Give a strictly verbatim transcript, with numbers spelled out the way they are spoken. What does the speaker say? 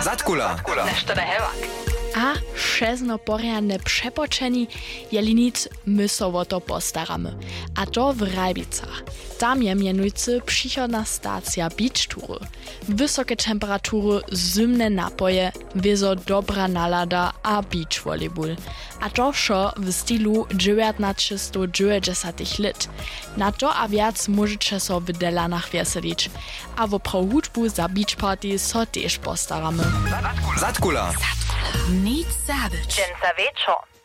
Zatkula. Nešto da hevak. A šezno poriadne przepoczeni, jeli nic my so o to postaramy. A to w Rajbicach. Tam je mianujcy przychodna stacja beach tury. Wysokie temperatury, zimne napoje, wiezo dobra nalada a beach volleyball. A to szo w stylu dziewiętnaście dziewięćdziesiątych lat. Na to a wiac możecie so w Delanach weselić. A w prohutbu za beach party so też postaramy. Zatkula. Nic zabić. Dżęca wieczor.